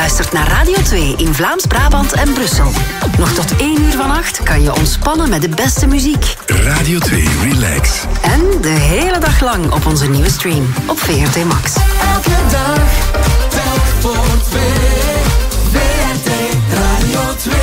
luistert naar Radio 2 in Vlaams-Brabant en Brussel. Nog tot 1 uur vannacht kan je ontspannen met de beste muziek. Radio 2 Relax. En de hele dag lang op onze nieuwe stream op VRT Max. Elke dag, telk voor 2. VRT Radio 2.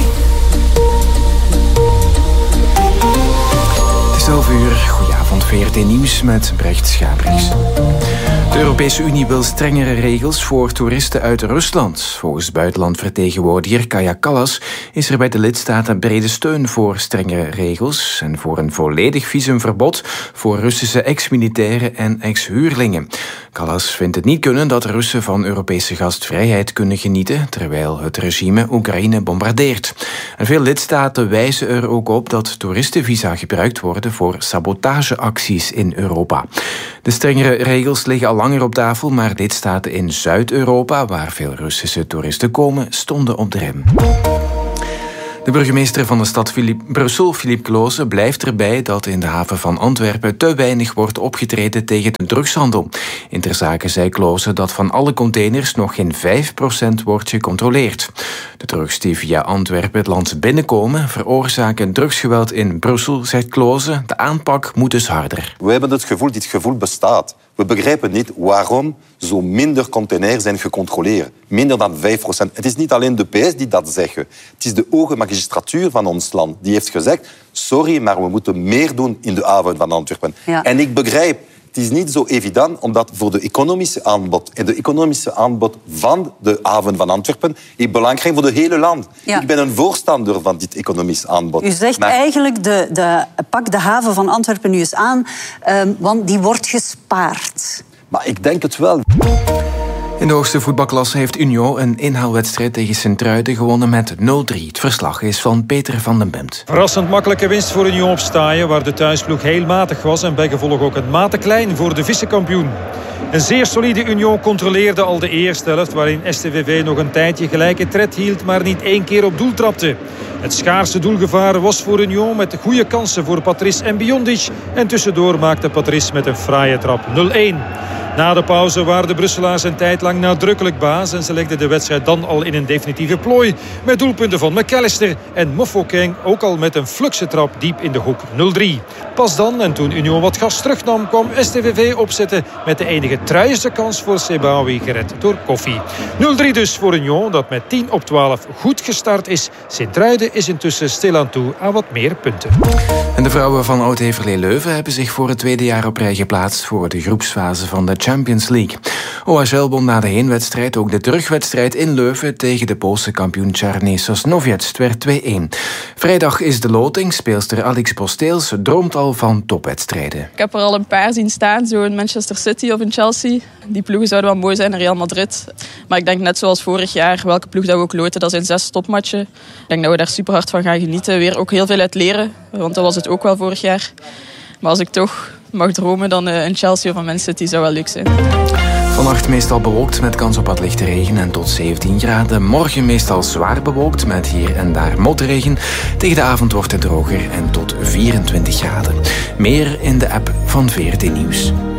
Het is 11 uur. Goedenavond, VRT Nieuws met Brecht Schabriks. De Europese Unie wil strengere regels voor toeristen uit Rusland. Volgens buitenlandvertegenwoordiger Kaja Kallas is er bij de lidstaten brede steun voor strengere regels en voor een volledig visumverbod voor Russische ex-militairen en ex-huurlingen. Kallas vindt het niet kunnen dat Russen van Europese gastvrijheid kunnen genieten terwijl het regime Oekraïne bombardeert. En veel lidstaten wijzen er ook op dat toeristenvisa gebruikt worden voor sabotageacties in Europa. De strengere regels liggen al langer op tafel, maar lidstaten in Zuid-Europa, waar veel Russische toeristen komen, stonden op de rem. De burgemeester van de stad Brussel, Philippe Kloze, blijft erbij dat in de haven van Antwerpen te weinig wordt opgetreden tegen de drugshandel. In ter zake zei Kloze dat van alle containers nog geen 5% wordt gecontroleerd. De drugs die via Antwerpen het land binnenkomen veroorzaken drugsgeweld in Brussel, zegt Kloze. De aanpak moet dus harder. We hebben het gevoel, dit gevoel bestaat. We begrijpen niet waarom zo minder containers zijn gecontroleerd. Minder dan 5%. Het is niet alleen de PS die dat zeggen. Het is de hoge magistratuur van ons land. Die heeft gezegd, sorry, maar we moeten meer doen in de haven van Antwerpen. Ja. En ik begrijp, het is niet zo evident, omdat voor de economische aanbod en de economische aanbod van de haven van Antwerpen is belangrijk voor het hele land. Ja. Ik ben een voorstander van dit economisch aanbod. U zegt eigenlijk, pak de haven van Antwerpen nu eens aan, want die wordt gespaard. Maar ik denk het wel. In de hoogste voetbalklasse heeft Union een inhaalwedstrijd tegen Sint-Truiden gewonnen met 0-3. Het verslag is van Peter van den Bemt. Verrassend makkelijke winst voor Union op Staaien, waar de thuisploeg heel matig was en bijgevolg ook een mate klein voor de vice-kampioen. Een zeer solide Union controleerde al de eerste helft, waarin STVV nog een tijdje gelijke tred hield, maar niet 1 keer op doel trapte. Het schaarse doelgevaar was voor Union met goede kansen voor Patrice en Biondic. En tussendoor maakte Patrice met een fraaie trap 0-1. Na de pauze waren de Brusselaars een tijd lang nadrukkelijk baas en ze legden de wedstrijd dan al in een definitieve plooi. Met doelpunten van McAllister en Mofokeng ook al met een flukse trap diep in de hoek 0-3. Pas dan, en toen Union wat gas terugnam, kwam STVV opzetten met de enige truienste kans voor Sebawi, gered door Koffie. 0-3 dus voor Union, dat met 10-12 goed gestart is. Sint-Truiden is intussen stilaan toe aan wat meer punten. En de vrouwen van Oud-Heverlee Leuven hebben zich voor het tweede jaar op rij geplaatst voor de groepsfase van de Champions League. OHL won na de heenwedstrijd ook de terugwedstrijd in Leuven tegen de Poolse kampioen Czarny Sosnowiec. Het werd 2-1. Vrijdag is de loting. Speelster Alex Posteels droomt al van topwedstrijden. Ik heb er al een paar zien staan, zo in Manchester City of in Chelsea. Die ploegen zouden wel mooi zijn in Real Madrid. Maar ik denk net zoals vorig jaar, welke ploeg dat we ook loten, dat zijn 6 topmatchen. Ik denk dat we daar super hard van gaan genieten. Weer ook heel veel uit leren, want dat was het ook wel vorig jaar. Maar als ik toch mag dromen, dan een Chelsea of een Man City zou wel leuk zijn. Vannacht meestal bewolkt met kans op wat lichte regen en tot 17 graden. Morgen meestal zwaar bewolkt met hier en daar motregen. Tegen de avond wordt het droger en tot 24 graden. Meer in de app van VRT Nieuws.